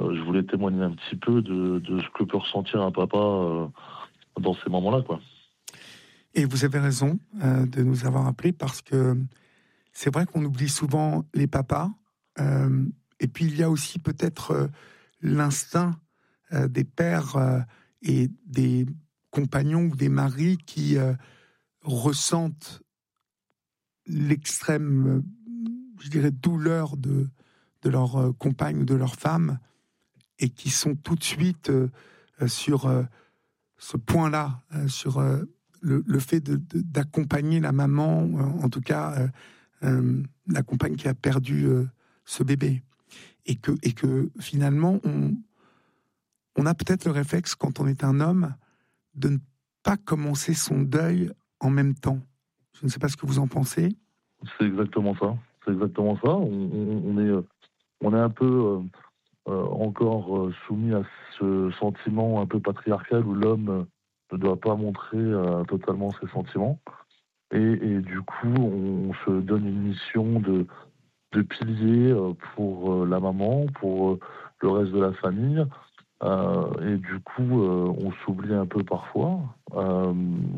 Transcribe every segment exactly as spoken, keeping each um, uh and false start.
euh, je voulais témoigner un petit peu de, de ce que peut ressentir un papa euh, dans ces moments-là, quoi. Et vous avez raison euh, de nous avoir appelés, parce que c'est vrai qu'on oublie souvent les papas. Euh, et puis il y a aussi peut-être euh, l'instinct euh, des pères euh, et des compagnons ou des maris qui euh, ressentent l'extrême, euh, je dirais, douleur de, de leur euh, compagne ou de leur femme, et qui sont tout de suite euh, euh, sur euh, ce point-là, euh, sur euh, le, le fait de, de, d'accompagner la maman, euh, en tout cas euh, euh, la compagne qui a perdu euh, ce bébé. Et que, et que finalement, on, on a peut-être le réflexe, quand on est un homme, de ne pas commencer son deuil en même temps. Je ne sais pas ce que vous en pensez. C'est exactement ça. C'est exactement ça. On, on, on est, euh, on est un peu euh, euh, encore euh, soumis à ce sentiment un peu patriarcal où l'homme euh, ne doit pas montrer euh, totalement ses sentiments. Et, et du coup, on, on se donne une mission de, de pilier euh, pour euh, la maman, pour euh, le reste de la famille. Euh, et du coup, euh, on s'oublie un peu parfois. Euh,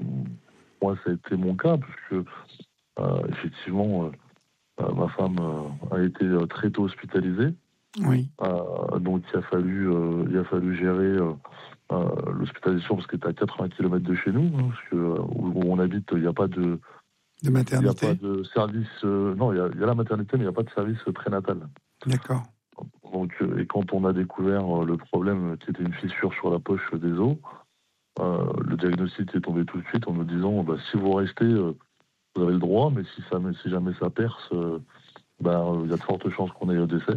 moi, ça a été mon cas, puisque euh, effectivement, euh, euh, ma femme euh, a été euh, très tôt hospitalisée. Oui. Euh, donc, il a fallu, euh, il a fallu gérer euh, euh, l'hospitalisation, parce qu'elle était à quatre-vingts kilomètres de chez nous, hein, parce que euh, où, où on habite, il n'y a pas de, De il n'y a pas maternité. de service. Euh, non, il y, a, il y a la maternité, mais il n'y a pas de service prénatal. D'accord. Donc, euh, et quand on a découvert euh, le problème, qui était une fissure sur la poche des os, euh, le diagnostic est tombé tout de suite en nous disant, bah, si vous restez, euh, vous avez le droit, mais si, ça, si jamais ça perce, euh, bah, il y a de fortes chances qu'on ait le décès.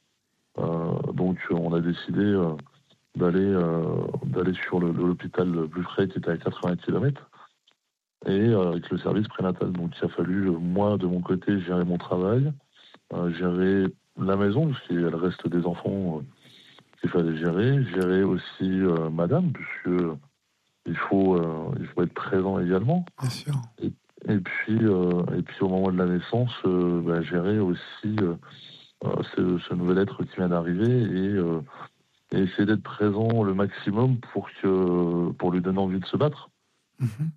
Euh, donc, on a décidé euh, d'aller euh, d'aller sur le, l'hôpital le plus près, qui était à quatre-vingts kilomètres, et euh, avec le service prénatal. Donc, il a fallu, euh, moi, de mon côté, gérer mon travail, euh, gérer la maison, parce qu'il reste des enfants euh, qu'il fallait gérer, gérer aussi euh, madame, puisque il faut, euh, il faut être présent également. Bien sûr. Et, et, puis, euh, et puis, au moment de la naissance, euh, bah, gérer aussi euh, euh, ce, ce nouvel être qui vient d'arriver, et, euh, et essayer d'être présent le maximum pour, que, pour lui donner envie de se battre. Mm-hmm.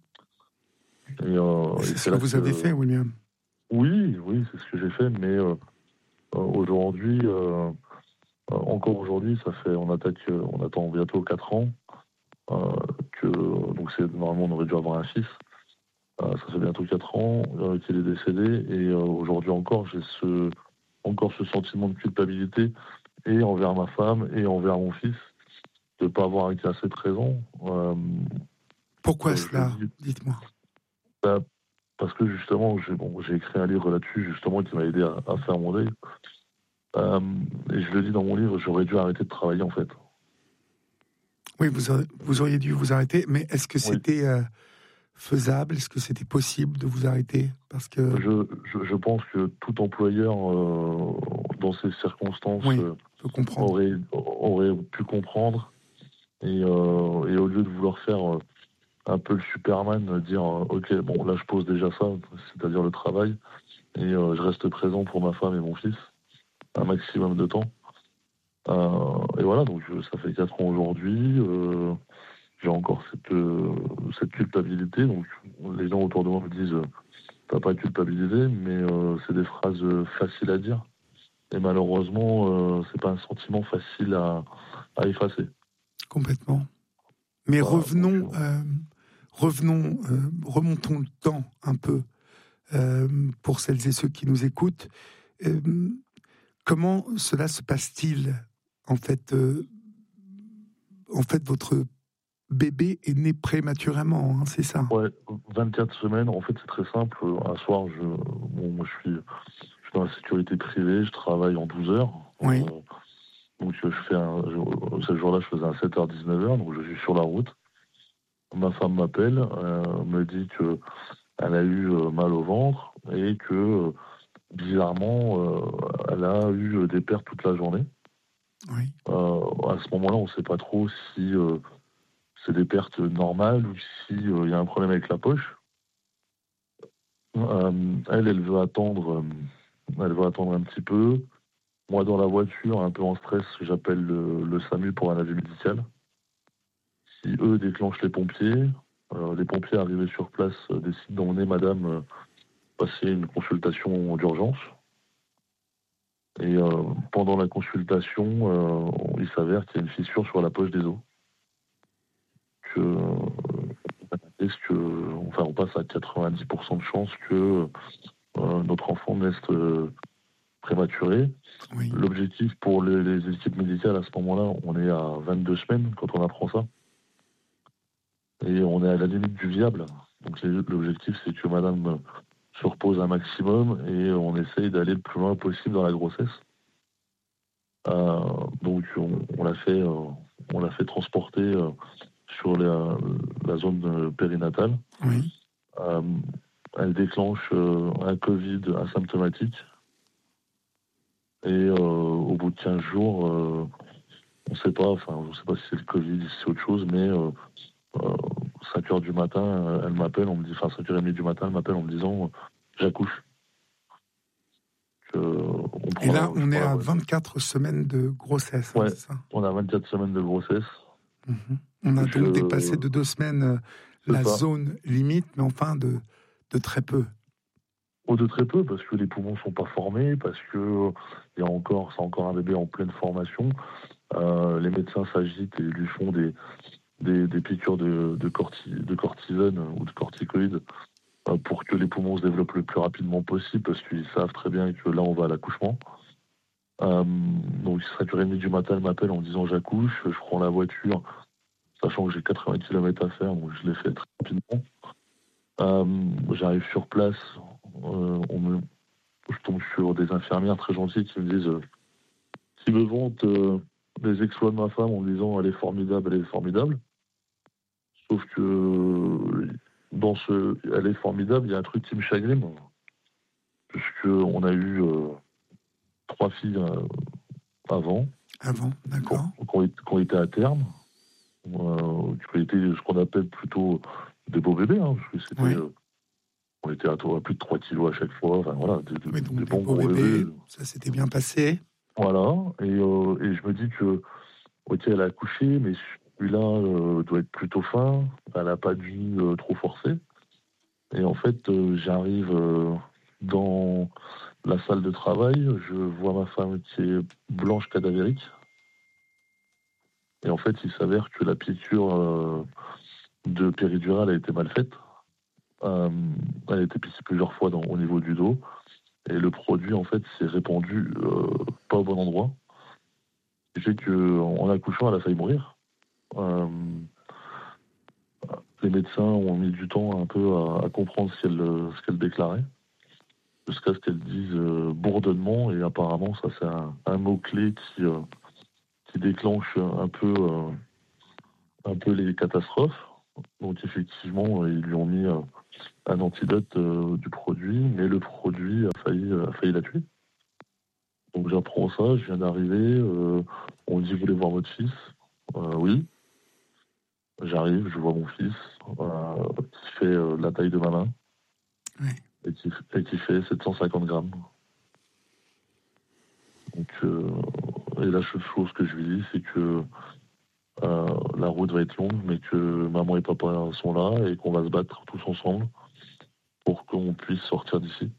Et, euh, C'est et ce c'est que là vous que... avez fait, William. Oui, oui, c'est ce que j'ai fait, mais euh, aujourd'hui, euh, encore aujourd'hui, ça fait, on attaque, on attend bientôt quatre ans, euh, que, donc c'est, normalement on aurait dû avoir un fils. Euh, ça fait bientôt quatre ans euh, qu'il est décédé, et euh, aujourd'hui encore, j'ai ce, encore ce sentiment de culpabilité, et envers ma femme et envers mon fils, de ne pas avoir été assez présent. Euh, Pourquoi euh, je le cela? dis, Dites-moi. bah, parce que justement, j'ai, bon, j'ai écrit un livre là-dessus, justement, qui m'a aidé à, à faire mon deuil. Euh, et je le dis dans mon livre, j'aurais dû arrêter de travailler, en fait. Oui, vous, aurez, vous auriez dû vous arrêter, mais est-ce que Oui. c'était euh, faisable? Est-ce que c'était possible de vous arrêter? Parce que... Je, je, je pense que tout employeur, euh, dans ces circonstances, Oui, euh, je peux comprendre. aurait, aurait pu comprendre. Et, euh, et au lieu de vouloir faire euh, un peu le Superman, euh, dire euh, ok, bon, là je pose déjà ça, c'est-à-dire le travail, et euh, je reste présent pour ma femme et mon fils un maximum de temps. Euh, et voilà, donc euh, ça fait quatre ans aujourd'hui. Euh, j'ai encore cette, euh, cette culpabilité. Donc les gens autour de moi me disent euh, t'as pas culpabilisé, mais euh, c'est des phrases euh, faciles à dire. Et malheureusement, euh, c'est pas un sentiment facile à, à effacer. Complètement. Mais Voilà, donc, revenons, euh, revenons, euh, remontons le temps un peu euh, pour celles et ceux qui nous écoutent. Euh, comment cela se passe-t-il? En fait, euh, en fait, votre bébé est né prématurément, hein, c'est ça? ouais, vingt-quatre semaines, en fait, c'est très simple. Un soir, je, bon, moi, je suis, je suis dans la sécurité privée, je travaille en douze heures. Oui. Euh, donc, je fais un, je, ce jour-là, je faisais un sept heures dix-neuf heures, donc je suis sur la route. Ma femme m'appelle, euh, me dit que elle a eu euh, mal au ventre, et que, euh, bizarrement, euh, elle a eu des pertes toute la journée. Oui. Euh, à ce moment-là, on ne sait pas trop si euh, c'est des pertes normales ou s'il euh, y a un problème avec la poche. Euh, elle, elle veut attendre, euh, elle veut attendre un petit peu. Moi, dans la voiture, un peu en stress, j'appelle le, le SAMU pour un avis médical. Si eux déclenchent les pompiers, euh, les pompiers arrivés sur place euh, décident d'emmener madame euh, passer une consultation d'urgence. Et euh, pendant la consultation, euh, il s'avère qu'il y a une fissure sur la poche des os. Que, euh, est-ce que, enfin, on passe à quatre-vingt-dix pour cent de chances que euh, notre enfant naisse euh, prématuré. Oui. L'objectif pour les, les équipes médicales à ce moment-là, on est à vingt-deux semaines quand on apprend ça. Et on est à la limite du viable. Donc l'objectif, c'est que madame se repose un maximum et on essaye d'aller le plus loin possible dans la grossesse. Euh, donc on, on l'a fait, euh, on l'a fait transporter euh, sur la, la zone périnatale. Oui. Euh, elle déclenche euh, un Covid asymptomatique. Et euh, au bout de quinze jours, euh, on ne sait pas, enfin, je ne sais pas si c'est le Covid, si c'est autre chose, mais euh, euh, cinq heures du matin, elle m'appelle, on me dit, enfin cinq heures trente du matin, elle m'appelle en me disant, j'accouche. On Et là, la, on est à vingt-quatre semaines de grossesse, ouais, hein, c'est ça? On a vingt-quatre semaines de grossesse. Mmh. On a donc, donc euh, dépassé de deux semaines euh, la ça. zone limite, mais enfin de, de très peu. Oh, de très peu, parce que les poumons ne sont pas formés, parce que il y a encore, c'est encore un bébé en pleine formation. Euh, les médecins s'agitent et lui font des, des, des piqûres de, de, corti, de cortisone ou de corticoïdes euh, pour que les poumons se développent le plus rapidement possible, parce qu'ils savent très bien que là, on va à l'accouchement. Euh, donc, cinq heures trente du matin, elle m'appelle en me disant j'accouche, je prends la voiture, sachant que j'ai quatre-vingts kilomètres à faire, donc je l'ai fait très rapidement. Euh, j'arrive sur place, euh, on me, je tombe sur des infirmières très gentilles qui me disent euh, qui me vantent euh, les exploits de ma femme en me disant elle est formidable, elle est formidable. Sauf que dans ce elle est formidable, il y a un truc qui me chagrine, puisqu'on a eu euh, trois filles euh, avant. Avant, d'accord. Qui ont été à terme, euh, qui ont été ce qu'on appelle plutôt des beaux bébés, hein, parce que c'était, oui. euh, on était à, à plus de trois kilos à chaque fois, enfin voilà, des, oui, donc des, des bons, beaux bébés, bébés. Ça s'était bien passé. Voilà, et, euh, et je me dis que, ok, elle a accouché, mais celui-là euh, doit être plutôt fin, elle n'a pas dû euh, trop forcer. Et en fait, euh, j'arrive euh, dans la salle de travail, je vois ma femme qui est blanche cadavérique. Et en fait, il s'avère que la piqûre euh, de péridurale a été mal faite. Euh, elle a été piquée plusieurs fois dans, au niveau du dos. Et le produit, en fait, s'est répandu euh, pas au bon endroit. Ce qui fait qu'en accouchant, elle a failli mourir. Euh, les médecins ont mis du temps un peu à, à comprendre ce qu'elle, ce qu'elle déclarait, jusqu'à ce qu'elle dise euh, bourdonnement. Et apparemment, ça, c'est un, un mot-clé qui, euh, qui déclenche un peu, euh, un peu les catastrophes. Donc, effectivement, ils lui ont mis euh, un antidote euh, du produit, mais le produit a failli, a failli la tuer. Donc, j'apprends ça, je viens d'arriver. Euh, on me dit, vous voulez voir votre fils? euh, Oui. J'arrive, je vois mon fils, euh, qui fait euh, la taille de ma main, oui. et, qui, et qui fait sept cent cinquante grammes. Donc, euh, et la seule chose que je lui dis, c'est que euh, la route va être longue, mais que maman et papa sont là et qu'on va se battre tous ensemble pour qu'on puisse sortir d'ici.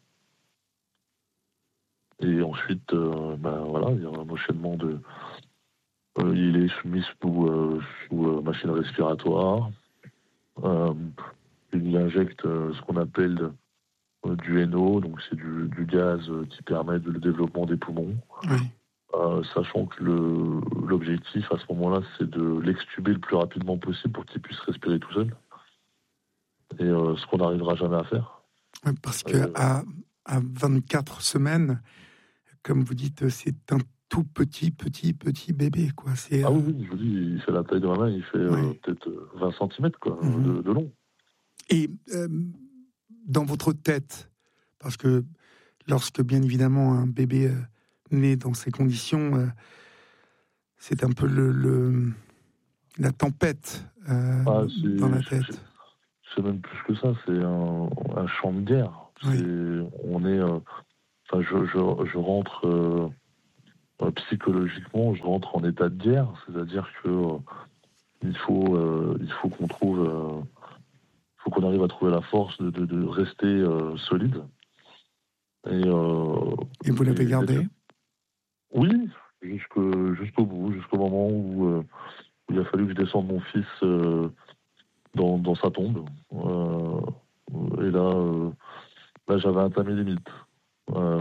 Et ensuite, euh, ben voilà, il y a un enchaînement de... Euh, il est mis sous, euh, sous euh, machine respiratoire. Euh, il lui injecte euh, ce qu'on appelle euh, du N O, donc c'est du, du gaz euh, qui permet de, le développement des poumons. Oui. Euh, sachant que le, l'objectif à ce moment-là, c'est de l'extuber le plus rapidement possible pour qu'il puisse respirer tout seul. Et euh, ce qu'on n'arrivera jamais à faire. Oui, parce qu'à à, à vingt-quatre semaines, comme vous dites, c'est un tout petit, petit, petit bébé, quoi. C'est, ah oui, oui, je vous dis, il fait la taille de ma main, il fait oui. euh, peut-être vingt centimètres, quoi, mm-hmm. de, de long. Et euh, dans votre tête, parce que lorsque, bien évidemment, un bébé euh, naît dans ces conditions, euh, c'est un peu le, le la tempête euh, ah, dans la tête. C'est, c'est même plus que ça, c'est un, un champ de guerre. Oui. C'est, on est... Euh, enfin, je, je, je rentre... Euh, euh, psychologiquement, je rentre en état de guerre, c'est-à-dire que euh, il faut, euh, il faut qu'on trouve, euh, faut qu'on arrive à trouver la force de, de, de rester euh, solide. Et, euh, Et vous l'avez et gardé? oui, jusqu'au, jusqu'au bout, jusqu'au moment où, euh, où il a fallu que je descende mon fils euh, dans, dans sa tombe. Euh, et là, euh, là j'avais entamé les limites. Euh,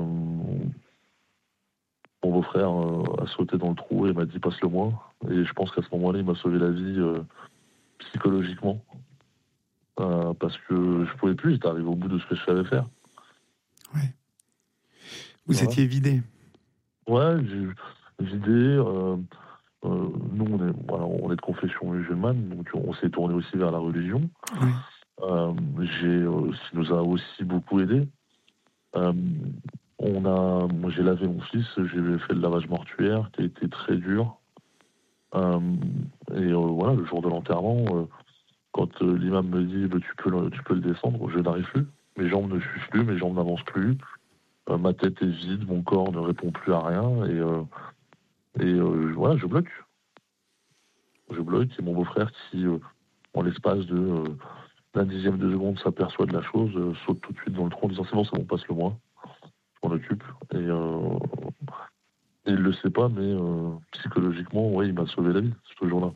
mon beau-frère euh, a sauté dans le trou et m'a dit passe-le moi. Et je pense qu'à ce moment-là, il m'a sauvé la vie euh, psychologiquement. Euh, parce que je pouvais plus, j'étais arrivé au bout de ce que je savais faire. Ouais. Vous Voilà. étiez vidé. Ouais, j'ai vidé. Euh, euh, nous, on est, voilà, on est de confession musulmane, donc on s'est tourné aussi vers la religion. Ouais. Euh, j'ai, euh, ce qui nous a aussi beaucoup aidé. Euh, on a, moi, j'ai lavé mon fils, j'ai fait le lavage mortuaire, qui a été très dur. Euh, et euh, voilà, le jour de l'enterrement, euh, quand euh, l'imam me dit bah, tu peux le, tu peux le descendre, je n'arrive plus. Mes jambes ne suivent plus, mes jambes n'avancent plus. Euh, ma tête est vide, mon corps ne répond plus à rien. Et, euh, et euh, voilà, je bloque. Je bloque. Et mon beau-frère qui, euh, en l'espace de euh, d'un dixième de seconde, s'aperçoit de la chose, euh, saute tout de suite dans le tronc en disant c'est bon, c'est bon, passe-le moi. Je m'en occupe. Et, euh, et il le sait pas, mais euh, psychologiquement, ouais, il m'a sauvé la vie ce jour-là.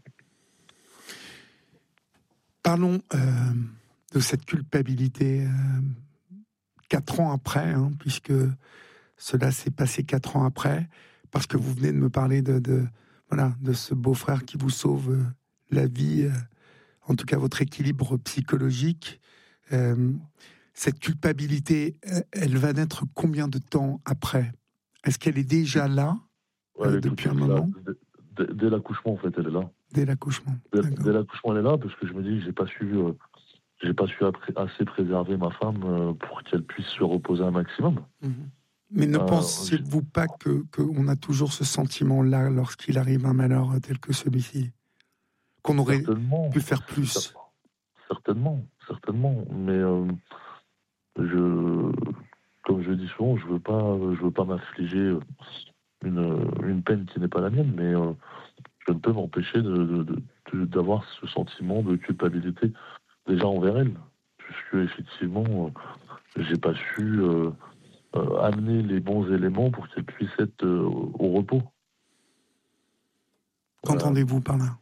Parlons euh, de cette culpabilité euh, quatre ans après, hein, puisque cela s'est passé quatre ans après, parce que vous venez de me parler de, de voilà, de ce beau-frère qui vous sauve euh, la vie, euh, en tout cas votre équilibre psychologique. Euh, cette culpabilité, euh, elle va naître combien de temps après? Est-ce qu'elle est déjà là Ouais, euh, elle est tout de depuis un suite là. moment? Dès, dès- dès l'accouchement, en fait, elle est là. Dès l'accouchement, Dès, d'accord. dès l'accouchement, elle est là parce que je me dis que j'ai pas su, euh, j'ai pas su appré- assez préserver ma femme euh, pour qu'elle puisse se reposer un maximum. Mhm. Mais ne Euh, j'ai- pensez-vous pas que qu'on a toujours ce sentiment-là lorsqu'il arrive un malheur tel que celui-ci? Qu'on aurait certainement, pu faire cer- plus? certainement, certainement. Mais euh, je, comme je dis souvent, je veux pas, je veux pas m'affliger une, une peine qui n'est pas la mienne, mais euh, je ne peux m'empêcher de, de- de- de- d'avoir ce sentiment de culpabilité déjà envers elle, puisque effectivement, euh, j'ai pas su euh, euh, amener les bons éléments pour qu'elle puisse être euh, au repos. Euh, Qu'entendez-vous par là?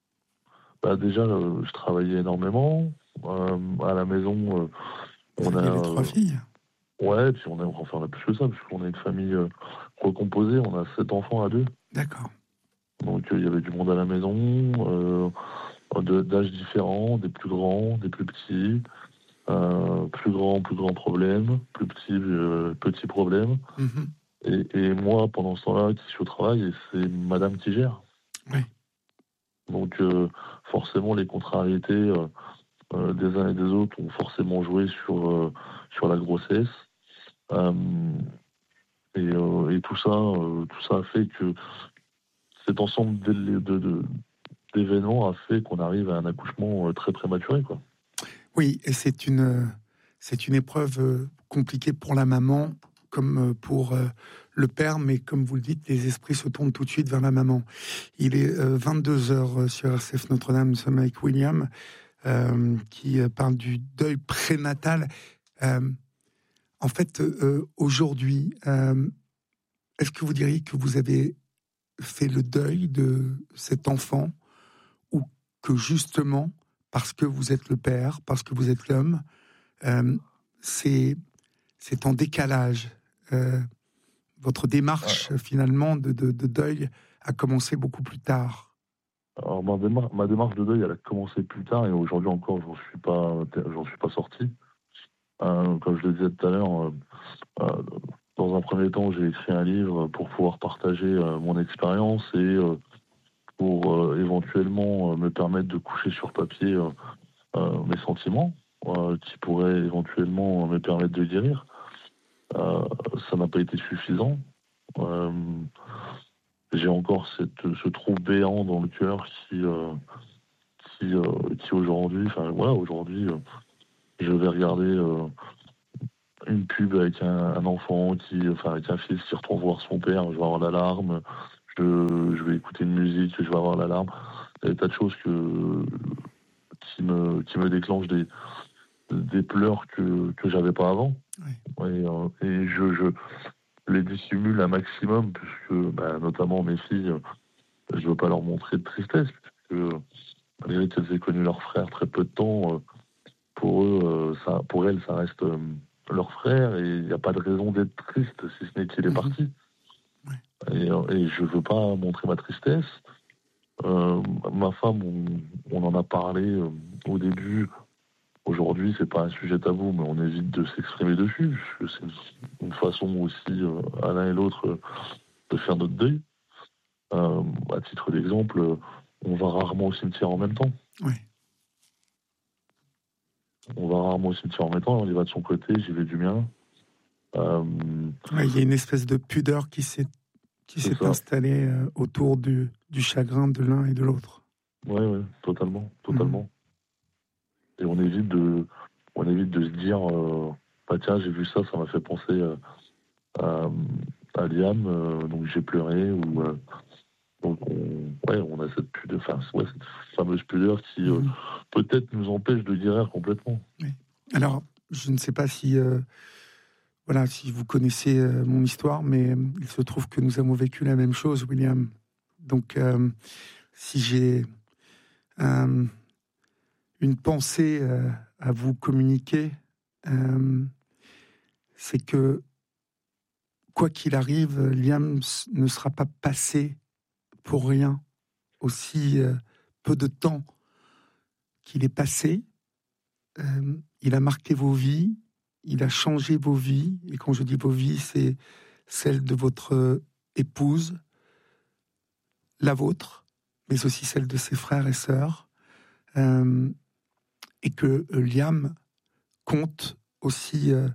bah déjà, euh, je travaillais énormément. Euh, à la maison, euh, Vous on a aviez les trois euh, filles? ouais, puis on a enfin on a plus que ça, puisqu'on a une famille euh, recomposée, on a sept enfants à deux. D'accord. Donc euh, il y avait du monde à la maison, euh, de- d'âges différents, des plus grands, des plus petits, euh, plus grands, plus grands problèmes, plus petits, euh, petits problèmes. Mhm. Et, et moi, pendant ce temps-là, qui suis au travail, et c'est madame qui gère. Oui. Donc euh, forcément, les contrariétés euh, euh, des uns et des autres ont forcément joué sur, euh, sur la grossesse. Euh, et, euh, et tout ça, euh, tout ça a fait que cet ensemble d'é- de- de- d'événements a fait qu'on arrive à un accouchement euh, très prématuré, quoi. Oui, et c'est une, c'est une épreuve euh, compliquée pour la maman, comme euh, pour euh, le père, mais comme vous le dites, les esprits se tournent tout de suite vers la maman. Il est euh, vingt-deux heures sur R C F Notre-Dame, nous sommes avec William, euh, qui euh, parle du deuil prénatal. Euh, en fait, euh, aujourd'hui, euh, est-ce que vous diriez que vous avez fait le deuil de cet enfant, ou que justement, parce que vous êtes le père, parce que vous êtes l'homme, euh, c'est, c'est en décalage. Euh, votre démarche, finalement, de, de, de deuil a commencé beaucoup plus tard. Alors ma démarche, ma démarche de deuil, elle a commencé plus tard et aujourd'hui encore, j'en suis pas, j'en suis pas sorti. Euh, comme je le disais tout à l'heure, euh, euh, dans un premier temps, j'ai écrit un livre pour pouvoir partager euh, mon expérience et euh, pour euh, éventuellement euh, me permettre de coucher sur papier euh, euh, mes sentiments, euh, qui pourraient éventuellement me permettre de guérir. Euh, ça n'a pas été suffisant. Euh, j'ai encore cette, ce trou béant dans le cœur qui, euh, qui, euh, qui aujourd'hui, enfin voilà, aujourd'hui, euh, je vais regarder euh, une pub avec un, un enfant qui, enfin avec un fils qui retourne voir son père, je vais avoir l'alarme. Je, je vais écouter une musique, je vais avoir l'alarme. Il y a des tas de choses que, qui, me, qui me déclenchent des, des pleurs que, que j'avais pas avant. Oui. Et, euh, et je, je les dissimule un maximum, puisque bah, notamment mes filles, je veux pas leur montrer de tristesse, puisque malgré qu'elles aient connu leur frère très peu de temps, euh, pour eux, euh, ça, pour elles, ça reste euh, leur frère, et il n'y a pas de raison d'être triste, si ce n'est qu'il est Mhm. parti. Oui. Et, et je veux pas montrer ma tristesse. Euh, ma femme, on, on en a parlé euh, au début. Aujourd'hui, c'est pas un sujet tabou, mais on évite de s'exprimer dessus. Parce que c'est une façon aussi, euh, à l'un et l'autre, euh, de faire notre deuil. Euh, à titre d'exemple, euh, on va rarement au cimetière en même temps. Oui. On va rarement au cimetière en même temps. On y va de son côté, j'y vais du mien. Euh, Ouais, il y a une espèce de pudeur qui s'est qui c'est s'est ça. installée euh, autour du, du chagrin de l'un et de l'autre. Ouais, ouais, totalement, Mhm. totalement. Et on évite de, on évite de se dire, euh, bah tiens, j'ai vu ça, ça m'a fait penser euh, à, à Liam, euh, donc j'ai pleuré, ou euh, donc on, ouais, on a cette pudeur, enfin, ouais, cette fameuse pudeur qui euh, Mhm. peut-être nous empêche de guérir complètement. Oui. Alors, je ne sais pas si, euh, voilà, si vous connaissez euh, mon histoire, mais euh, il se trouve que nous avons vécu la même chose, William. Donc, euh, si j'ai euh, une pensée euh, à vous communiquer, euh, c'est que quoi qu'il arrive, Liam ne sera pas passé pour rien. Aussi euh, peu de temps qu'il est passé, euh, il a marqué vos vies, il a changé vos vies. Et quand je dis vos vies, c'est celle de votre épouse, la vôtre, mais aussi celle de ses frères et sœurs. Euh, et que euh, Liam compte aussi euh,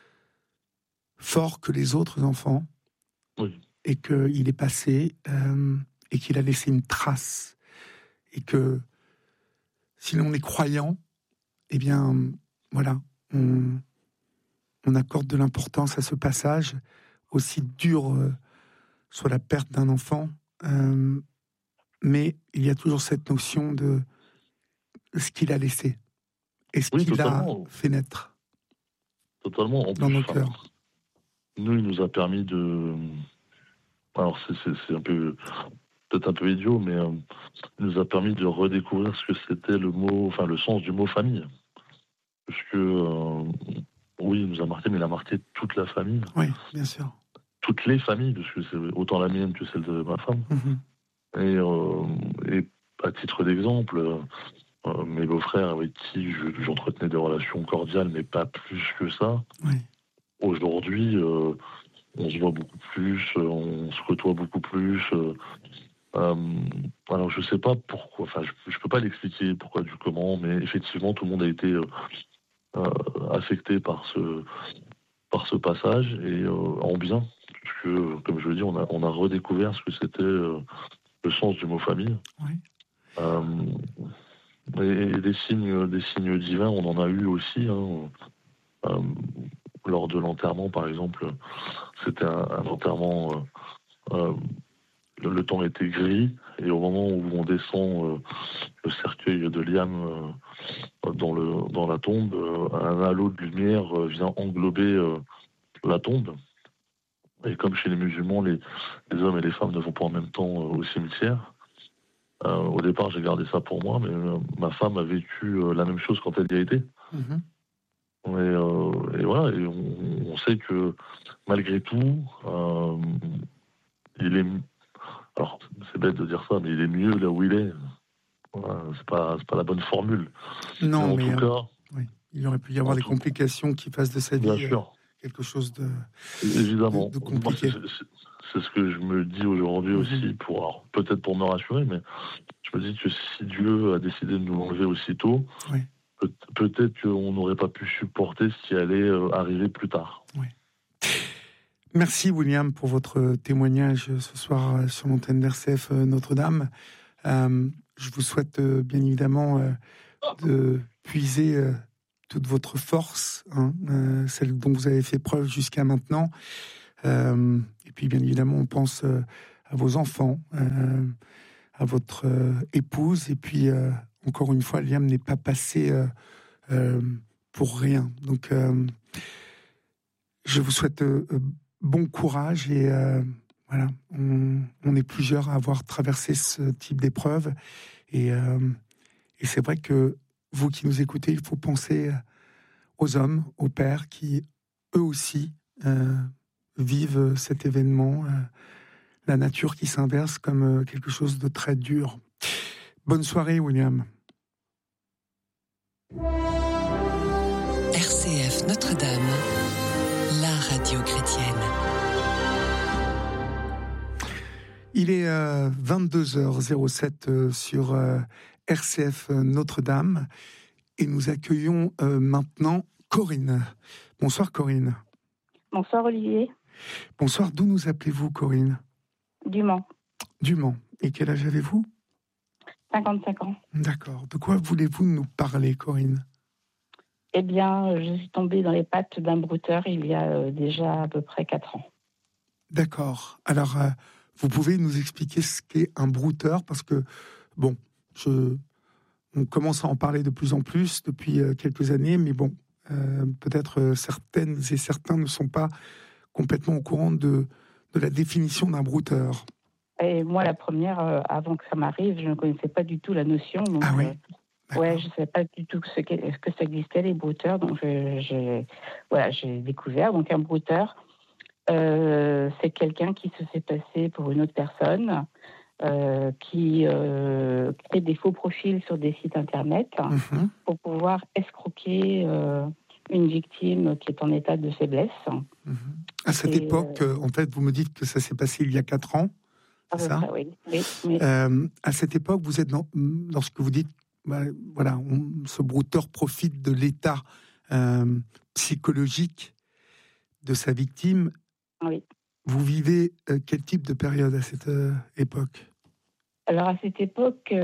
fort que les autres enfants, Oui, et qu'il est passé, euh, et qu'il a laissé une trace. Et que si l'on est croyant, eh bien, voilà, on, on accorde de l'importance à ce passage, aussi dur euh, soit la perte d'un enfant, euh, mais il y a toujours cette notion de ce qu'il a laissé et ce oui, qu'il a totalement, fait naître totalement. En dans plus, nos enfin, cœurs. nous, il nous a permis de, alors c'est c'est- c'est un peu, peut-être un peu idiot, mais euh, il nous a permis de redécouvrir ce que c'était le mot, enfin le sens du mot famille. Parce que, euh, oui, il nous a marqué, mais il a marqué toute la famille, Oui, bien sûr. toutes les familles, parce que c'est autant la mienne que celle de ma femme. Mhm. Et, euh, et à titre d'exemple, euh, mes beaux-frères avec qui je- j'entretenais des relations cordiales, mais pas plus que ça, Oui, aujourd'hui, euh, on se voit beaucoup plus, euh, on se côtoie beaucoup plus. euh, euh, alors je sais pas pourquoi, enfin je, je peux pas l'expliquer pourquoi du comment, mais effectivement tout le monde a été euh, euh, affecté par ce par ce passage et euh, en bien, puisque comme je le dis, on a on a redécouvert ce que c'était euh, le sens du mot famille. oui. Euh, et des signes des signes divins, on en a eu aussi. Hein. Euh, lors de l'enterrement, par exemple, c'était un, un enterrement. Euh, euh, le, le temps était gris et au moment où on descend euh, le cercueil de Liam euh, dans, le, dans la tombe, euh, un halo de lumière euh, vient englober euh, la tombe. Et comme chez les musulmans, les, les hommes et les femmes ne vont pas en même temps euh, au cimetière. Euh, au départ, j'ai gardé ça pour moi, mais euh, ma femme a vécu euh, la même chose quand elle y a été. Mhm. Et, euh, et voilà, et on, on sait que malgré tout, euh, il est. Alors, c'est bête de dire ça, mais il est mieux là où il est. Voilà, c'est pas, c'est pas la bonne formule. Mais Non, en mais tout euh, cas, oui, il aurait pu y avoir en des tout, complications qui fassent de sa bien vie euh, sûr, quelque chose de, de, évidemment. de Moi, c'est compliqué. c'est- c'est ce que je me dis aujourd'hui Mhm. aussi, pour alors, peut-être pour me rassurer, mais je me dis que si Dieu a décidé de nous l'enlever aussitôt, Oui, peut- peut-être qu'on n'aurait pas pu supporter ce qui allait euh, arriver plus tard. oui. Merci William pour votre témoignage ce soir euh, sur l'antenne d'R C F euh, Notre-Dame. Euh, je vous souhaite euh, bien évidemment euh, de puiser euh, toute votre force, hein, euh, celle dont vous avez fait preuve jusqu'à maintenant. Euh, et puis, bien évidemment, on pense euh, à vos enfants, euh, à votre euh, épouse. Et puis, euh, encore une fois, Liam n'est pas passé euh, euh, pour rien. Donc, euh, je vous souhaite euh, bon courage. Et euh, voilà, on, on est plusieurs à avoir traversé ce type d'épreuve. Et, euh, et c'est vrai que vous qui nous écoutez, il faut penser aux hommes, aux pères qui, eux aussi, euh, vivent cet événement, euh, la nature qui s'inverse comme euh, quelque chose de très dur. Bonne soirée, William. R C F Notre-Dame, la radio chrétienne. Il est euh, vingt-deux heures zéro sept euh, sur euh, R C F Notre-Dame et nous accueillons euh, maintenant Corinne. Bonsoir Corinne. Bonsoir Olivier. Bonsoir, d'où nous appelez-vous Corinne? Du Mans. Du Mans. Et quel âge avez-vous? cinquante-cinq ans. D'accord. De quoi voulez-vous nous parler Corinne? Eh bien, je suis tombée dans les pattes d'un brouteur il y a euh, déjà à peu près quatre ans. D'accord. Alors, euh, vous pouvez nous expliquer ce qu'est un brouteur? Parce que, bon, je, on commence à en parler de plus en plus depuis euh, quelques années, mais bon, euh, peut-être euh, certaines et certains ne sont pas complètement au courant de, de la définition d'un brouteur. Et moi, la première, euh, avant que ça m'arrive, je ne connaissais pas du tout la notion. Donc, Ah oui. euh, ouais, je ne savais pas du tout ce que, ce que ça existait, les brouteurs. Donc, je, j'ai, voilà, j'ai découvert. Donc, un brouteur, euh, c'est quelqu'un qui se fait passer pour une autre personne, euh, qui euh, crée des faux profils sur des sites internet Mm-hmm. pour pouvoir escroquer euh, une victime qui est en état de faiblesse. Mm-hmm. À cette Et, époque, euh, en fait, vous me dites que ça s'est passé il y a quatre ans, c'est ça? Oui, oui, oui. Euh, à cette époque, vous êtes dans, lorsque vous dites, bah, voilà, on, ce brouteur profite de l'état euh, psychologique de sa victime. Oui. Vous vivez euh, quel type de période à cette euh, époque? Alors à cette époque,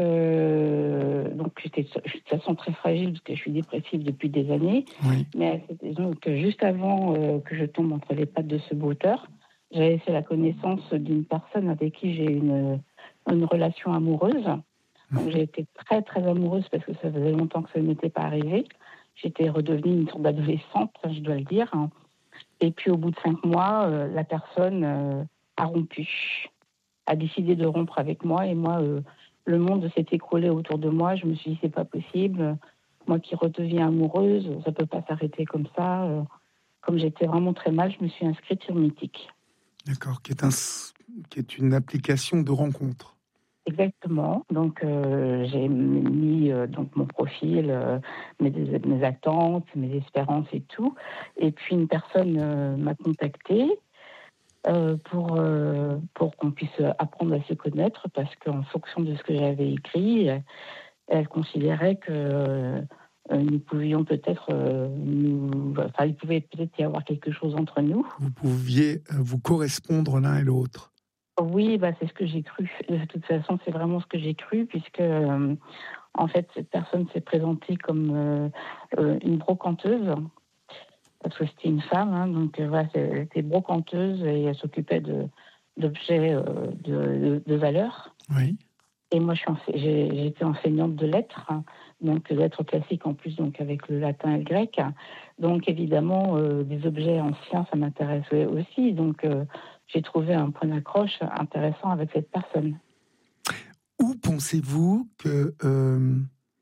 euh, donc j'étais de toute façon très fragile parce que je suis dépressive depuis des années. Oui. Mais donc, juste avant euh, que je tombe entre les pattes de ce brouteur, j'avais fait la connaissance d'une personne avec qui j'ai une, une relation amoureuse. Donc j'ai été très très amoureuse parce que ça faisait longtemps que ça ne m'était pas arrivé. J'étais redevenue une sorte d'adolescente, je dois le dire. Et puis au bout de cinq mois, euh, la personne euh, a rompu, a décidé de rompre avec moi. Et moi, euh, le monde s'est écroulé autour de moi. Je me suis dit, c'est pas possible. Moi qui redeviens amoureuse, ça peut pas s'arrêter comme ça. Euh, comme j'étais vraiment très mal, je me suis inscrite sur Mythique. D'accord, qui est, un, qui est une application de rencontre. Exactement. Donc, euh, j'ai mis euh, donc mon profil, euh, mes, mes attentes, mes espérances et tout. Et puis, une personne euh, m'a contactée euh, pour, euh, pour qu'on puisse apprendre à se connaître parce qu'en fonction de ce que j'avais écrit, elle considérait que euh, nous pouvions peut-être... Euh, nous, enfin, il pouvait peut-être y avoir quelque chose entre nous. Vous pouviez euh, vous correspondre l'un et l'autre. Oui, bah, c'est ce que j'ai cru. De toute façon, c'est vraiment ce que j'ai cru, puisque, euh, en fait, cette personne s'est présentée comme euh, euh, une brocanteuse, parce que c'était une femme, hein, donc euh, voilà, elle était brocanteuse et elle s'occupait de, d'objets euh, de, de, de valeur. Oui. Et moi, je suis ense- j'ai, j'ai été enseignante de lettres, hein, donc lettres classiques en plus, donc avec le latin et le grec. Donc, évidemment, euh, des objets anciens, ça m'intéressait aussi. Donc, euh, j'ai trouvé un point d'accroche intéressant avec cette personne. Où pensez-vous que euh,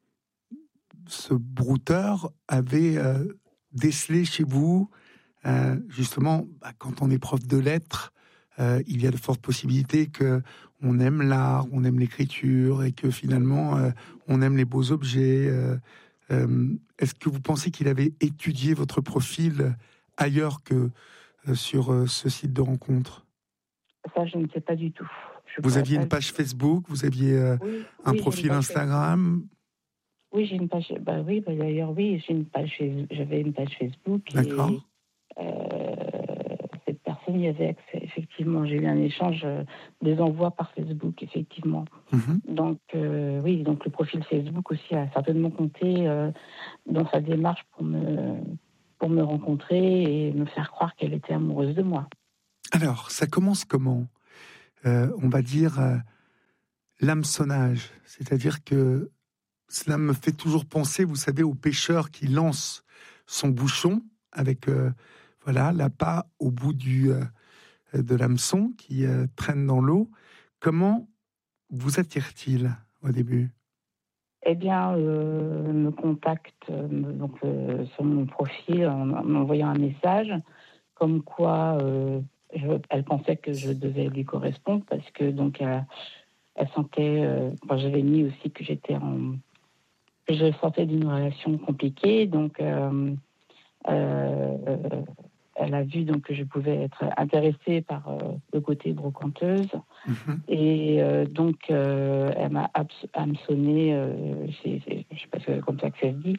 ce brouteur avait euh, décelé chez vous, euh, justement, bah, quand on est prof de lettres, euh, il y a de fortes possibilités que on aime l'art, on aime l'écriture et que finalement euh, on aime les beaux objets. Euh, euh, est-ce que vous pensez qu'il avait étudié votre profil ailleurs que euh, sur euh, ce site de rencontre? Ça, je ne sais pas du tout. Je Vous aviez pas... une page Facebook, vous aviez euh, oui, un oui, profil Instagram. Facebook. Oui, j'ai une page. Bah oui, bah d'ailleurs oui, j'ai une page. J'avais une page Facebook. D'accord. Et euh, cette personne y avait accès effectivement, j'ai eu un échange euh, des envois par Facebook, effectivement. Mmh. Donc, euh, oui, donc le profil Facebook aussi a certainement compté euh, dans sa démarche pour me, pour me rencontrer et me faire croire qu'elle était amoureuse de moi. Alors, ça commence comment ? euh, On va dire euh, l'hameçonnage, c'est-à-dire que cela me fait toujours penser, vous savez, au pêcheur qui lance son bouchon avec euh, voilà l'appât au bout du euh, de l'hameçon qui euh, traîne dans l'eau. Comment vous attire-t-il au début ? Eh bien, euh, me contacte euh, donc euh, sur mon profil en m'envoyant un message comme quoi euh, je, elle pensait que je devais lui correspondre parce que donc elle, elle sentait, euh, enfin, j'avais mis aussi que j'étais en je sortais d'une relation compliquée, donc euh, euh, elle a vu donc que je pouvais être intéressée par euh, le côté brocanteuse, mmh. et euh, donc euh, elle m'a hameçonné, euh, c'est, c'est, je ne sais pas si c'est comme ça que ça se dit,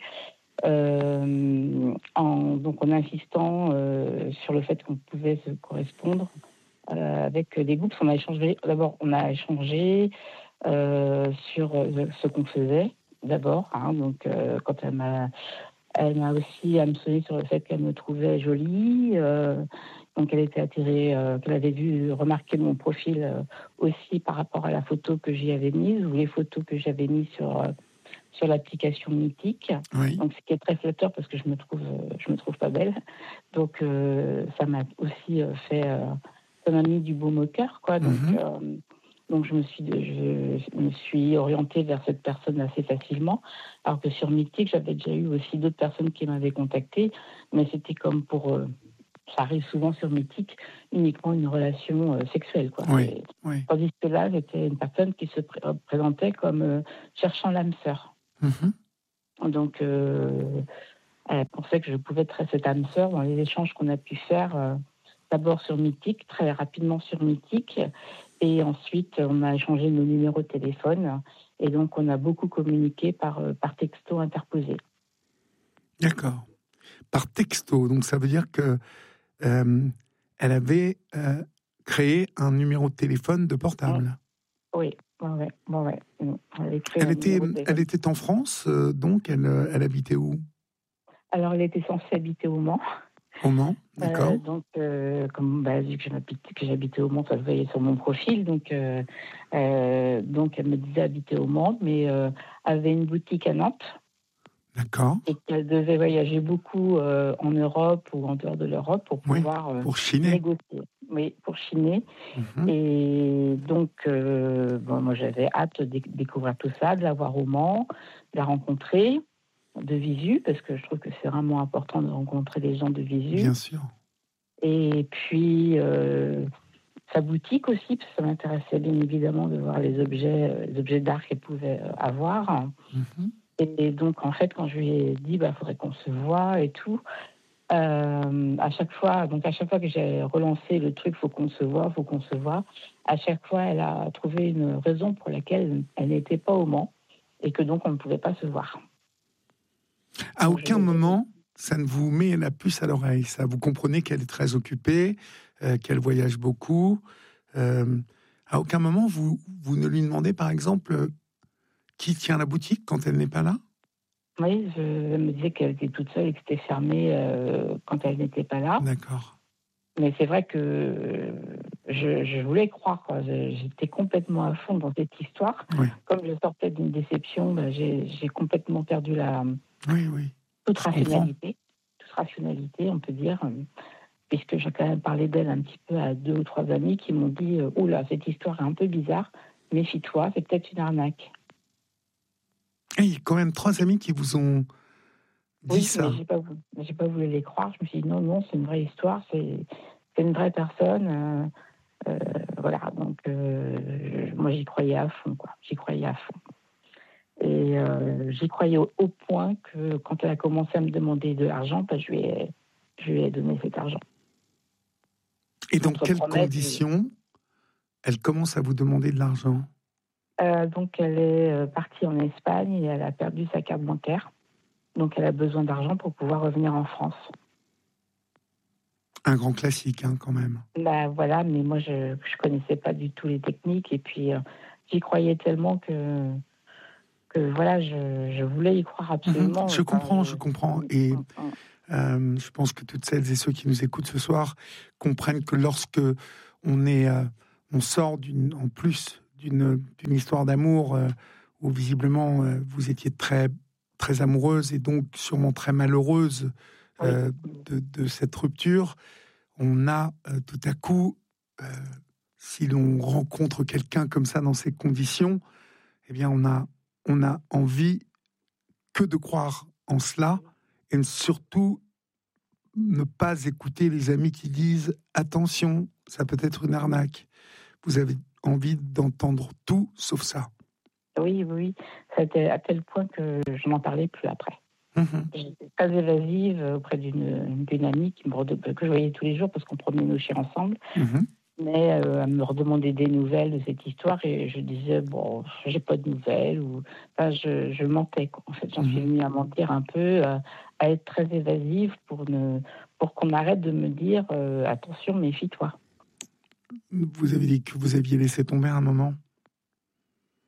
euh, en, donc en insistant euh, sur le fait qu'on pouvait se correspondre euh, avec des groupes. On a échangé, d'abord on a échangé euh, sur ce qu'on faisait. D'abord, hein, donc euh, quand elle m'a, elle m'a aussi hameçonné sur le fait qu'elle me trouvait jolie, euh, donc elle était attirée, euh, qu'elle avait vu remarquer mon profil euh, aussi par rapport à la photo que j'y avais mise ou les photos que j'avais mises sur euh, sur l'application Mythique. Oui. Donc ce qui est très flatteur parce que je me trouve, euh, je me trouve pas belle, donc euh, ça m'a aussi euh, fait, euh, ça m'a mis du baume au cœur, quoi. Donc mm-hmm. euh, Donc je me suis, je me suis orientée vers cette personne assez facilement, alors que sur Mythique, j'avais déjà eu aussi d'autres personnes qui m'avaient contactée, mais c'était comme pour, euh, ça arrive souvent sur Mythique, uniquement une relation euh, sexuelle, quoi. Oui, Et, oui. Tandis que là, j'étais une personne qui se pr- présentait comme euh, cherchant l'âme sœur. Mm-hmm. Donc euh, elle pensait que je pouvais être cette âme sœur dans les échanges qu'on a pu faire, euh, d'abord sur Mythique, très rapidement sur Mythique. Et ensuite, on a échangé nos numéros de téléphone. Et donc, on a beaucoup communiqué par, par texto interposé. D'accord. Par texto. Donc, ça veut dire que euh, elle avait euh, créé un numéro de téléphone de portable. Oui, oui, oui. oui, oui. Elle, elle, était, elle était en France, euh, donc elle, elle habitait où ? Alors, elle était censée habiter au Mans. Au Mans, d'accord. Euh, donc, euh, comme bah, vu que j'habitais, que j'habitais au Mans, ça se voyait sur mon profil. Donc, euh, euh, donc elle me disait habiter au Mans, mais euh, avait une boutique à Nantes. D'accord. Et qu'elle devait voyager beaucoup euh, en Europe ou en dehors de l'Europe pour pouvoir oui, pour chiner. Euh, négocier. Oui, pour chiner. Mm-hmm. Et donc, euh, bon, moi, j'avais hâte de découvrir tout ça, de la voir au Mans, de la rencontrer de visu, parce que je trouve que c'est vraiment important de rencontrer les gens de visu. Bien sûr. Et puis, euh, sa boutique aussi, parce que ça m'intéressait bien évidemment de voir les objets, les objets d'art qu'elle pouvait avoir. Mm-hmm. Et donc, en fait, quand je lui ai dit, bah, faudrait qu'on se voit et tout, euh, à chaque fois, donc à chaque fois que j'ai relancé le truc, faut qu'on se voit, faut qu'on se voit, à chaque fois, elle a trouvé une raison pour laquelle elle n'était pas au Mans et que donc on ne pouvait pas se voir. À donc, aucun moment, ça ne vous met la puce à l'oreille, ça. Vous comprenez qu'elle est très occupée, euh, qu'elle voyage beaucoup. Euh, à aucun moment, vous, vous ne lui demandez, par exemple, qui tient la boutique quand elle n'est pas là ? Oui, je me disais qu'elle était toute seule et que c'était fermé euh, quand elle n'était pas là. D'accord. Mais c'est vrai que je, je voulais croire, quoi. J'étais complètement à fond dans cette histoire. Oui. Comme je sortais d'une déception, ben j'ai, j'ai complètement perdu la oui, oui. toute je rationalité. comprends. Toute rationalité, on peut dire, puisque j'ai quand même parlé d'elle un petit peu à deux ou trois amis qui m'ont dit « Oula, cette histoire est un peu bizarre, méfie-toi, c'est peut-être une arnaque ». Et il y a quand même trois amis qui vous ont dit oui, ça. Oui, mais j'ai pas, j'ai pas voulu les croire. Je me suis dit non, non, c'est une vraie histoire, c'est, c'est une vraie personne. Euh, euh, voilà, donc euh, moi j'y croyais à fond, quoi. J'y croyais à fond. Et euh, j'y croyais au, au point que quand elle a commencé à me demander de l'argent, bah, je lui ai, je lui ai donné cet argent. Et dans quelles conditions que... elle commence à vous demander de l'argent ? Euh, donc, elle est partie en Espagne et elle a perdu sa carte bancaire. Donc, elle a besoin d'argent pour pouvoir revenir en France. Un grand classique, hein, quand même. Bah voilà, mais moi je ne connaissais pas du tout les techniques et puis euh, j'y croyais tellement que, que voilà, je, je voulais y croire absolument. Mmh, je comprends, enfin, je comprends. Et euh, je pense que toutes celles et ceux qui nous écoutent ce soir comprennent que lorsque on, est, euh, on sort d'une, en plus d'une, d'une histoire d'amour euh, où visiblement euh, vous étiez très, très amoureuse et donc sûrement très malheureuse euh, oui. de, de cette rupture, on a euh, tout à coup, euh, si l'on rencontre quelqu'un comme ça dans ces conditions, eh bien on a, on a envie que de croire en cela et surtout ne pas écouter les amis qui disent « attention, ça peut être une arnaque ». Vous avez envie d'entendre tout sauf ça. Oui, oui, c'était à tel point que je n'en parlais plus après. Mmh. J'étais très évasive auprès d'une, d'une amie qui me, que je voyais tous les jours parce qu'on promenait nos chiens ensemble. Mmh. Mais euh, elle me redemandait des nouvelles de cette histoire et je disais, bon, j'ai pas de nouvelles. Ou... Enfin, je, je mentais, quoi. En fait, j'en mmh. suis venue à mentir un peu, à, à être très évasive pour, ne, pour qu'on arrête de me dire, euh, attention, méfie-toi. Vous avez dit que vous aviez laissé tomber un moment ? Comment ?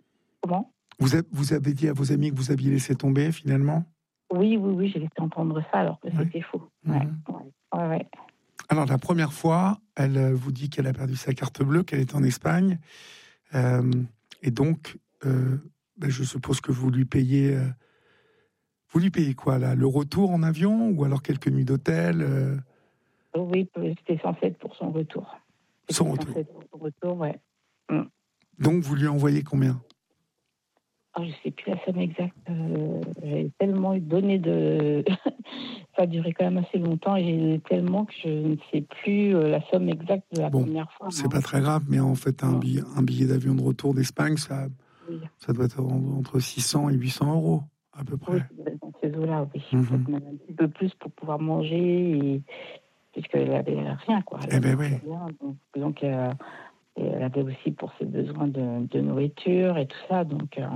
vous, a, vous avez dit à vos amis que vous aviez laissé tomber, finalement ? Oui, oui, oui, j'ai laissé entendre ça alors que oui. C'était faux. Mmh. Ouais, ouais, ouais. Alors, la première fois, elle vous dit qu'elle a perdu sa carte bleue, qu'elle est en Espagne. Euh, et donc, euh, ben, je suppose que vous lui payez... Euh, vous lui payez quoi, là ? Le retour en avion ou alors quelques nuits d'hôtel euh... Oui, c'était censé être pour son retour. C'était son retour. Censé être pour son retour, ouais. Mm. Donc, vous lui envoyez combien ? Oh, je ne sais plus la somme exacte. Euh, j'ai tellement eu donné de... Ça a duré quand même assez longtemps et j'ai eu tellement que je ne sais plus la somme exacte de la bon, première fois. C'est non. Pas très grave, mais en fait, un, billet, un billet d'avion de retour d'Espagne, ça, oui. ça doit être entre six cents et huit cents euros, à peu près. Oui, dans ces eaux-là, oui. Mm-hmm. Même un petit peu plus pour pouvoir manger, et... puisqu'elle n'avait rien, quoi. Elle eh ben oui. Rien, donc, donc euh, elle avait aussi pour ses besoins de, de nourriture et tout ça, donc... Euh...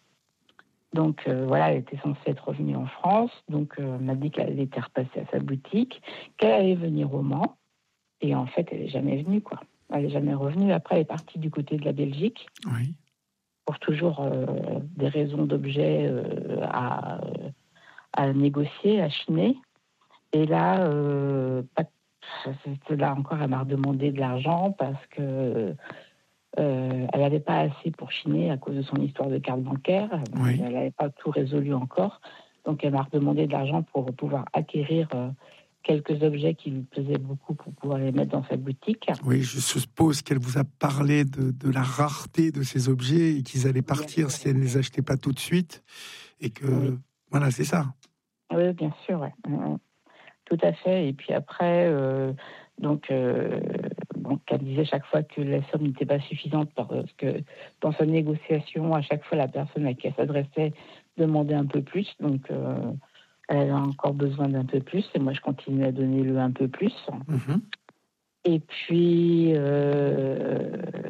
Donc euh, voilà, elle était censée être revenue en France, donc euh, elle m'a dit qu'elle était repassée à sa boutique, qu'elle allait venir au Mans, et en fait, elle n'est jamais venue, quoi. Elle n'est jamais revenue. Après, elle est partie du côté de la Belgique, oui. pour toujours euh, des raisons d'objet euh, à, à négocier, à chiner. Et là, euh, pas, là encore, elle m'a redemandé de l'argent parce que... Euh, elle n'avait pas assez pour chiner à cause de son histoire de carte bancaire. Oui. Elle n'avait pas tout résolu encore. Donc, elle m'a redemandé de l'argent pour pouvoir acquérir euh, quelques objets qui lui plaisaient beaucoup pour pouvoir les mettre dans sa boutique. Oui, je suppose qu'elle vous a parlé de, de la rareté de ces objets et qu'ils allaient partir si elle ne les achetait pas tout de suite. Et que, oui. Voilà, c'est ça. Oui, bien sûr, ouais. Tout à fait. Et puis après, euh, donc... Euh, Donc, elle disait chaque fois que la somme n'était pas suffisante parce que dans sa négociation, à chaque fois, la personne à qui elle s'adressait demandait un peu plus. Donc, euh, elle avait encore besoin d'un peu plus. Et moi, je continuais à donner le un peu plus. Mm-hmm. Et puis, euh,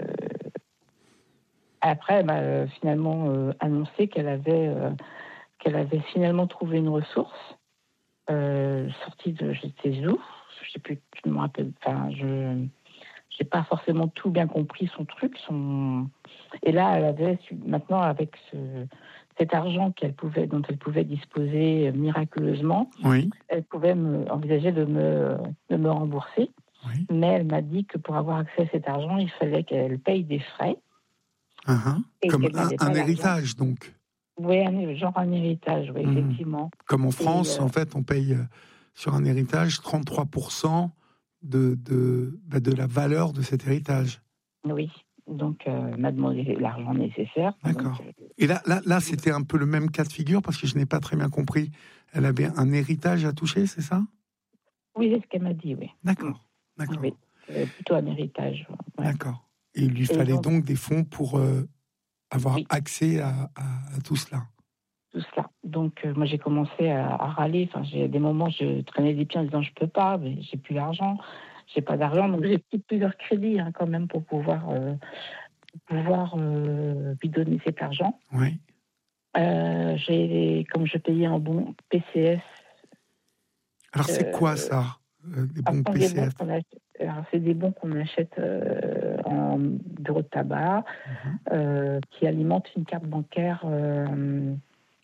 après, elle m'a finalement euh, annoncé qu'elle avait, euh, qu'elle avait finalement trouvé une ressource euh, sortie de je sais où. Je ne sais plus, je me rappelle. Enfin, je... J'ai pas forcément tout bien compris son truc, son... et là elle avait maintenant avec ce, cet argent qu'elle pouvait, dont elle pouvait disposer miraculeusement, oui. Elle pouvait me, envisager de me, de me rembourser, oui. Mais elle m'a dit que pour avoir accès à cet argent, il fallait qu'elle paye des frais. Uh-huh. Comme un, un héritage donc. Oui, un, genre un héritage, oui, mmh. effectivement. Comme en France, et, euh... en fait, on paye sur un héritage trente-trois pour cent De, de, bah de la valeur de cet héritage. Oui, donc euh, m'a demandé l'argent nécessaire. D'accord. Donc, euh... Et là, là, là, c'était un peu le même cas de figure, parce que je n'ai pas très bien compris. Elle avait un héritage à toucher, c'est ça ? Oui, c'est ce qu'elle m'a dit, oui. D'accord, d'accord. Oui, euh, plutôt un héritage. Ouais. D'accord. Et il lui Et fallait donc... donc des fonds pour euh, avoir oui. accès à, à, à tout cela. Tout cela. Donc, euh, moi, j'ai commencé à, à râler. Enfin, j'ai des moments, je traînais des pieds en disant je peux pas, mais j'ai plus d'argent, j'ai pas d'argent. Donc, j'ai pris plusieurs crédits hein, quand même pour pouvoir, euh, pour pouvoir euh, lui donner cet argent. Oui. Euh, j'ai, comme je payais en bon P C S. Alors, c'est euh, quoi ça ? euh, des bons Alors, P C des bons F? qu'on achète, alors, c'est des bons qu'on achète euh, en bureau de tabac, Mhm. euh, qui alimentent une carte bancaire, euh,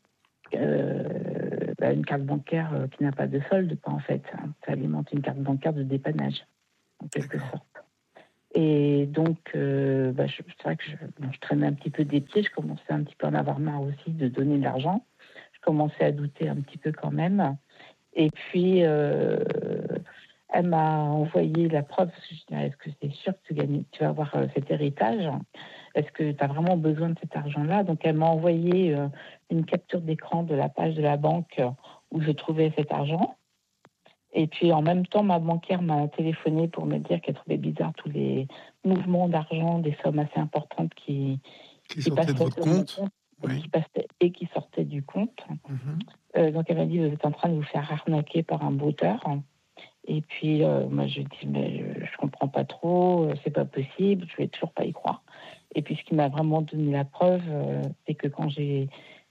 euh, bah, une carte bancaire euh, qui n'a pas de solde, pas en fait. Hein. Ça alimente une carte bancaire de dépannage, en quelque D'accord. sorte. Et donc, euh, bah, je, c'est vrai que je, bon, je traînais un petit peu des pieds. Je commençais un petit peu à en avoir marre aussi de donner de l'argent. Je commençais à douter un petit peu quand même. Et puis, euh, elle m'a envoyé la preuve. Parce que je disais, est-ce que c'est sûr que tu, gagnes, tu vas avoir euh, cet héritage? Est-ce que tu as vraiment besoin de cet argent-là? Donc, elle m'a envoyé euh, une capture d'écran de la page de la banque euh, où je trouvais cet argent. Et puis, en même temps, ma banquière m'a téléphoné pour me dire qu'elle trouvait bizarre tous les mouvements d'argent, des sommes assez importantes qui, Qui qui sortait de passaient votre sur mon compte? compte et, Oui. qui passaient, et qui sortaient du compte. Mhm. Euh, donc, elle m'a dit, vous êtes en train de vous faire arnaquer par un brouteur. Et puis, euh, moi, je dis, mais je, je comprends pas trop, euh, c'est pas possible, je vais toujours pas y croire. Et puis, ce qui m'a vraiment donné la preuve, euh, c'est que quand j'ai,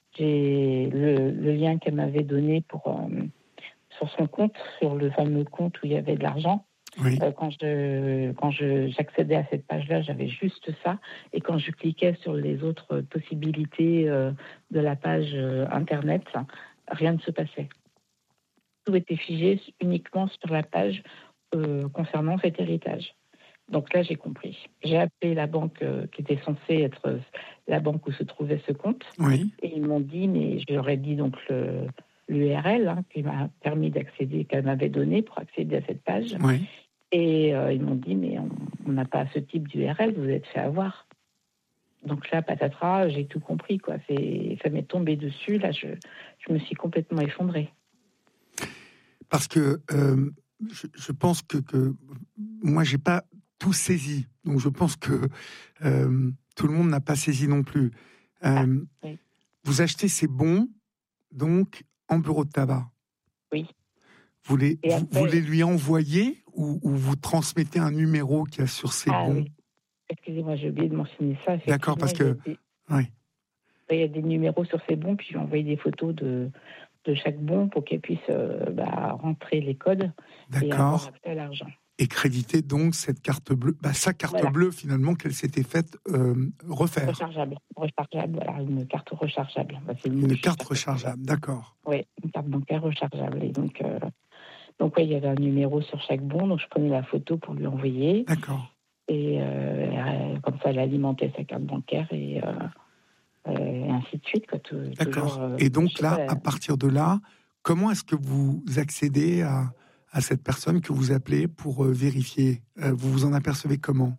j'ai le, le lien qu'elle m'avait donné pour... Euh, sur son compte, sur le fameux compte où il y avait de l'argent. Oui. Euh, quand je, quand je, j'accédais à cette page-là, j'avais juste ça. Et quand je cliquais sur les autres possibilités euh, de la page euh, Internet, rien ne se passait. Tout était figé uniquement sur la page euh, concernant cet héritage. Donc là, j'ai compris. J'ai appelé la banque euh, qui était censée être la banque où se trouvait ce compte. Oui. Et ils m'ont dit, mais je leur ai dit donc le... l'U R L hein, qui m'a permis d'accéder, qu'elle m'avait donné pour accéder à cette page. Oui. Et euh, ils m'ont dit, mais on n'a pas ce type d'U R L, vous êtes fait avoir. Donc là, patatras, j'ai tout compris, quoi. C'est, ça m'est tombé dessus, là, je, je me suis complètement effondrée. Parce que euh, je, je pense que, que moi, j'ai pas tout saisi. Donc, je pense que euh, tout le monde n'a pas saisi non plus. Euh, Ah, oui. Vous achetez ces bons, donc, en bureau de tabac. Oui. Vous les, Et vous, après, vous les lui envoyez ou, ou vous transmettez un numéro qu'il y a sur ces ah, bons? oui. Excusez-moi, j'ai oublié de mentionner ça. D'accord, parce que... Il y, des... oui. il y a des numéros sur ces bons, puis j'ai envoyé des photos de, de chaque bon pour qu'elle puisse euh, bah, rentrer les codes et avoir D'accord. accès à l'argent. Et créditer donc cette carte bleue, bah, sa carte Voilà. bleue finalement qu'elle s'était faite euh, refaire. Rechargeable, rechargeable, voilà, une carte rechargeable. Bah, c'est le mot Une que je carte cherchais. rechargeable, d'accord. Oui, une carte bancaire rechargeable. Et donc, euh, donc ouais, il y avait un numéro sur chaque bon, donc je prenais la photo pour lui envoyer. D'accord. Et euh, comme ça, elle alimentait sa carte bancaire et, euh, et ainsi de suite. Quoi, tout, D'accord. toujours, euh, et donc là, pas, à partir de là, comment est-ce que vous accédez à, à cette personne que vous appelez pour euh, vérifier? euh, Vous vous en apercevez comment?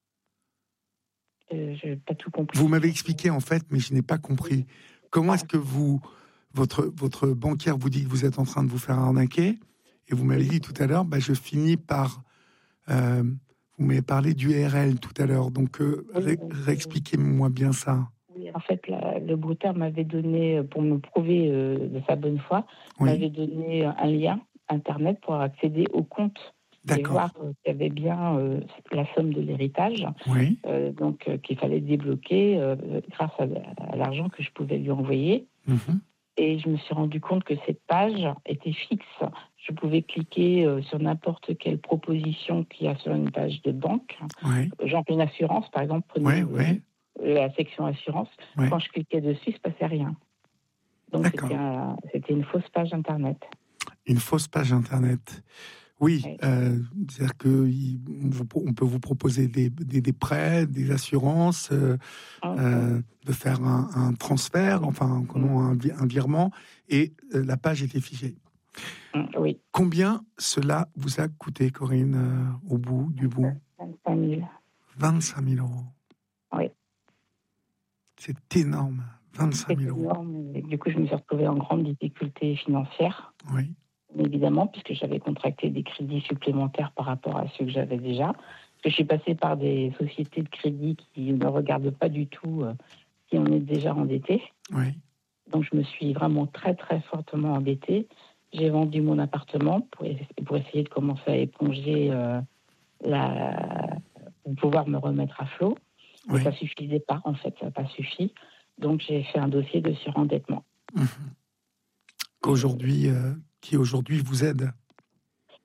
euh, Je n'ai pas tout compris. Vous m'avez expliqué en fait, mais je n'ai pas compris. Comment Ah. est-ce que vous, votre, votre banquière vous dit que vous êtes en train de vous faire arnaquer? Et vous m'avez dit tout à l'heure, bah, je finis par... Euh, vous m'avez parlé du U R L tout à l'heure, donc euh, Oui, ré- oui, oui. réexpliquez-moi bien ça. Oui, en fait, la, le brouteur m'avait donné, pour me prouver euh, de sa bonne foi, Oui. m'avait donné un lien Internet pour accéder au compte et D'accord. voir euh, qu'il y avait bien euh, la somme de l'héritage, Oui. euh, donc euh, qu'il fallait débloquer euh, grâce à, à l'argent que je pouvais lui envoyer. Mhm. Et je me suis rendu compte que cette page était fixe. Je pouvais cliquer euh, sur n'importe quelle proposition qu'il y a sur une page de banque, Oui. genre une assurance, par exemple, prenez Oui, oui. euh, la section assurance. Oui. Quand je cliquais dessus, il ne se passait rien. Donc D'accord. c'était, un, c'était une fausse page Internet. Une fausse page Internet. Oui, Oui. euh, c'est-à-dire qu'on peut vous proposer des, des, des prêts, des assurances, euh, Ah, euh, de faire un, un transfert, enfin, comment, un, vi- un virement, et euh, la page était figée. ah, oui, Combien cela vous a coûté, Corinne, euh, au bout du bout? vingt-cinq mille. vingt-cinq mille euros. Oui. C'est énorme, vingt-cinq C'est mille euros. énorme. Et du coup, je me suis retrouvée en grande difficulté financière, Oui, évidemment, puisque j'avais contracté des crédits supplémentaires par rapport à ceux que j'avais déjà. Parce que je suis passée par des sociétés de crédit qui ne regardent pas du tout euh, si on est déjà endetté. oui, Donc, je me suis vraiment très, très fortement endettée. J'ai vendu mon appartement pour, pour essayer de commencer à éponger, euh, la, pour pouvoir me remettre à flot. Mais oui. ça ne suffisait pas, en fait, ça n'a pas suffi. Donc, j'ai fait un dossier de surendettement. Mhm. Qu'aujourd'hui, euh, qui aujourd'hui vous aide?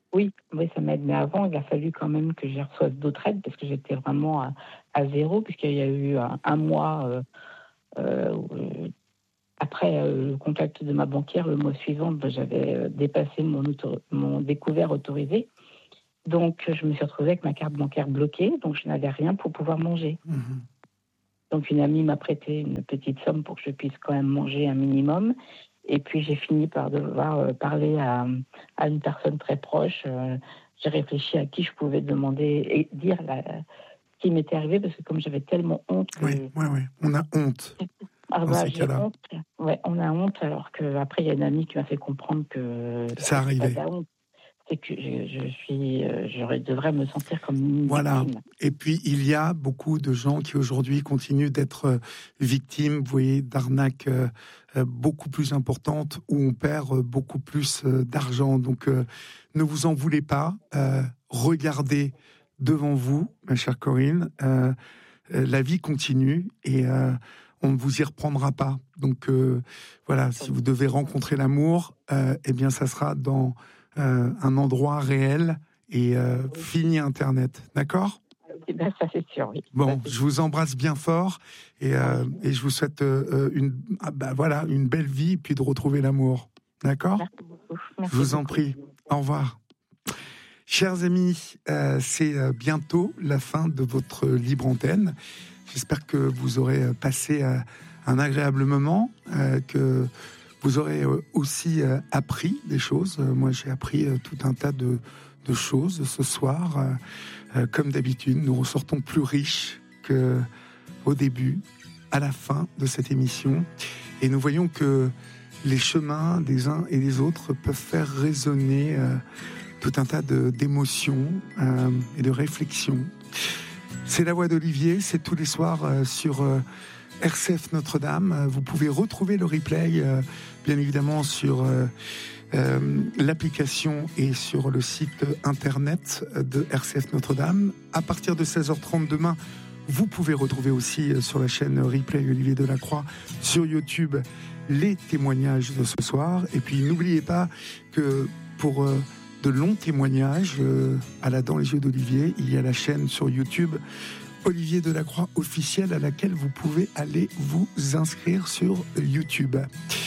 Oui, oui, ça m'aide. Mais avant, il a fallu quand même que je reçoive d'autres aides parce que j'étais vraiment à, à zéro, puisqu'il y a eu un, un mois euh, euh, après euh, le contact de ma banquière. Le mois suivant, ben, j'avais euh, dépassé mon, auto- mon découvert autorisé. Donc, je me suis retrouvée avec ma carte bancaire bloquée, donc je n'avais rien pour pouvoir manger. Mmh. Donc, une amie m'a prêté une petite somme pour que je puisse quand même manger un minimum. Et puis, j'ai fini par devoir euh, parler à, à une personne très proche. Euh, j'ai réfléchi à qui je pouvais demander et dire la, ce qui m'était arrivé, parce que comme j'avais tellement honte... Que... Oui, oui, oui. On a honte. Ah dans bah, ces j'ai cas-là. honte. Ouais, on a honte, alors qu'après, il y a une amie qui m'a fait comprendre que... Ça arrivait. C'est pas de la honte. C'est que je, je suis, euh, je devrais me sentir comme une Voilà. victime. Et puis, il y a beaucoup de gens qui aujourd'hui continuent d'être euh, victimes, vous voyez, d'arnaques euh, euh, beaucoup plus importantes où on perd euh, beaucoup plus euh, d'argent. Donc, euh, ne vous en voulez pas. Euh, regardez devant vous, ma chère Corinne. Euh, euh, la vie continue et euh, on ne vous y reprendra pas. Donc, euh, voilà, si vous devez rencontrer l'amour, euh, eh bien, ça sera dans euh, un endroit réel. Et euh, fini Internet, d'accord ? Eh ben, ça c'est sûr, oui. Bon, ça, c'est je vous embrasse bien fort et, euh, et je vous souhaite euh, une, ah bah voilà, une belle vie et puis de retrouver l'amour, d'accord ? Merci beaucoup. Merci Je vous en beaucoup. prie. Au revoir. Chers amis, euh, c'est bientôt la fin de votre libre antenne. J'espère que vous aurez passé euh, un agréable moment, euh, que vous aurez euh, aussi euh, appris des choses. Euh, moi, j'ai appris euh, tout un tas de de choses ce soir. Euh, euh, comme d'habitude, nous ressortons plus riches qu'au début, à la fin de cette émission. Et nous voyons que les chemins des uns et des autres peuvent faire résonner euh, tout un tas de, d'émotions euh, et de réflexions. C'est La Voix d'Olivier, c'est tous les soirs euh, sur euh, R C F Notre-Dame. Vous pouvez retrouver le replay, euh, bien évidemment, sur... Euh, Euh, l'application est sur le site internet de R C F Notre-Dame. À partir de seize heures trente demain, vous pouvez retrouver aussi sur la chaîne replay Olivier Delacroix sur YouTube les témoignages de ce soir. Et puis n'oubliez pas que pour euh, de longs témoignages euh, à la Dans les yeux d'Olivier, il y a la chaîne sur YouTube Olivier Delacroix officielle à laquelle vous pouvez aller vous inscrire sur YouTube.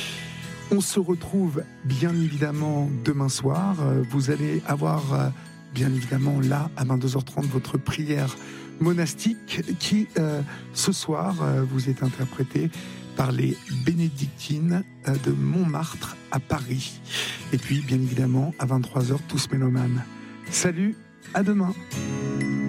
On se retrouve bien évidemment demain soir. Vous allez avoir bien évidemment là à vingt-deux heures trente votre prière monastique qui euh, ce soir euh, vous est interprétée par les bénédictines euh, de Montmartre à Paris. Et puis bien évidemment à vingt-trois heures tous mélomanes. Salut, à demain.